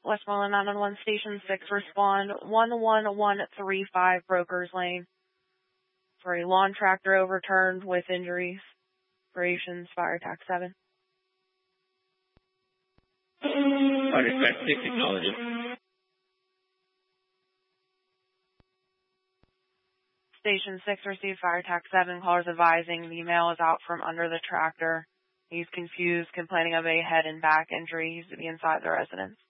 Westmoreland 911 Station 6, respond 11135 Brokers Lane for a lawn tractor overturned with injuries. Operations Fire Attack 7. Fire Attack 6, acknowledge it. Station 6 received Fire Attack 7. Callers advising the male is out from under the tractor. He's confused, complaining of a head and back injury. He's to be inside the residence.